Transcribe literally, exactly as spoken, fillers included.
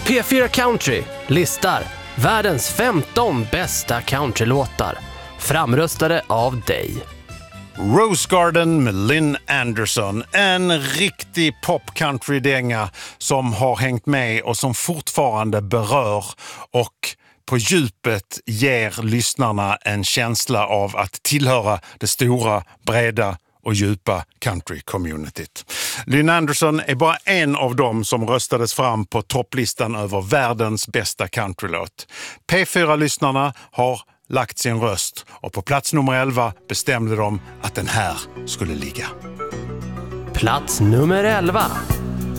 P fyra Country listar världens femton bästa countrylåtar, framröstade av dig. Rose Garden med Lynn Anderson, en riktig pop-country-dänga som har hängt med och som fortfarande berör och på djupet ger lyssnarna en känsla av att tillhöra det stora, breda och djupa country-communityt. Lynn Anderson är bara en av dem som röstades fram på topplistan över världens bästa countrylåt. P fyra-lyssnarna har lagt sin röst och på plats nummer elva bestämde de att den här skulle ligga. Plats nummer elva.